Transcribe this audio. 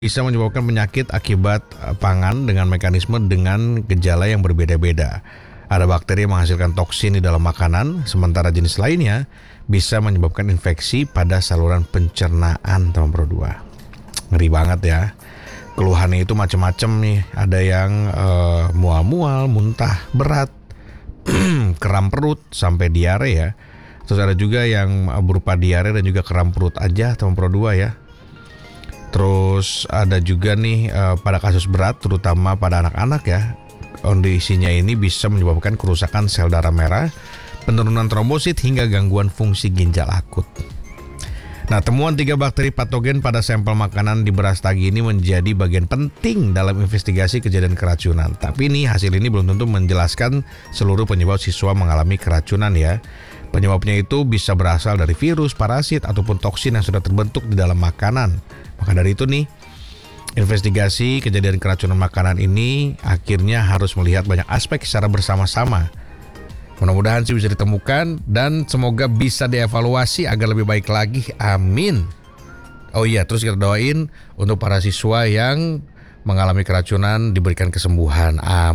bisa menyebabkan penyakit akibat pangan dengan mekanisme dengan gejala yang berbeda-beda. Ada bakteri yang menghasilkan toksin di dalam makanan, sementara jenis lainnya bisa menyebabkan infeksi pada saluran pencernaan, teman Pro 2. Ngeri banget ya. Keluhannya itu macam-macam nih. Ada yang mual-mual, muntah berat, kram perut sampai diare ya. Terus ada juga yang berupa diare dan juga kram perut aja, teman Pro 2 ya. Terus ada juga nih pada kasus berat terutama pada anak-anak ya. Kondisinya ini bisa menyebabkan kerusakan sel darah merah, penurunan trombosit hingga gangguan fungsi ginjal akut. Nah, temuan 3 bakteri patogen pada sampel makanan di beras tagi ini menjadi bagian penting dalam investigasi kejadian keracunan. Tapi nih hasil ini belum tentu menjelaskan seluruh penyebab siswa mengalami keracunan ya. Penyebabnya itu bisa berasal dari virus, parasit, ataupun toksin yang sudah terbentuk di dalam makanan. Maka dari itu nih, investigasi kejadian keracunan makanan ini akhirnya harus melihat banyak aspek secara bersama-sama. Mudah-mudahan sih bisa ditemukan dan semoga bisa dievaluasi agar lebih baik lagi. Amin. Oh iya, terus kita doain untuk para siswa yang mengalami keracunan diberikan kesembuhan. Amin.